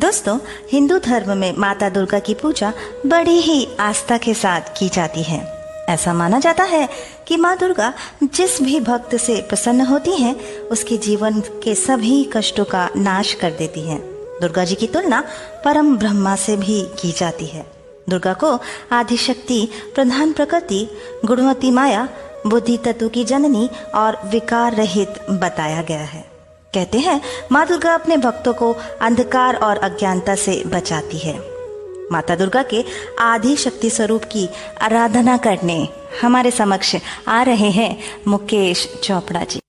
दोस्तों, हिंदू धर्म में माता दुर्गा की पूजा बड़ी ही आस्था के साथ की जाती है। ऐसा माना जाता है कि माँ दुर्गा जिस भी भक्त से प्रसन्न होती हैं, उसके जीवन के सभी कष्टों का नाश कर देती हैं। दुर्गा जी की तुलना परम ब्रह्मा से भी की जाती है। दुर्गा को आदिशक्ति, प्रधान प्रकृति, गुणवती माया, बुद्धि तत्व की जननी और विकार रहित बताया गया है। कहते हैं माँ दुर्गा अपने भक्तों को अंधकार और अज्ञानता से बचाती है। माता दुर्गा के आदि शक्ति स्वरूप की आराधना करने हमारे समक्ष आ रहे हैं मुकेश चोपड़ा जी।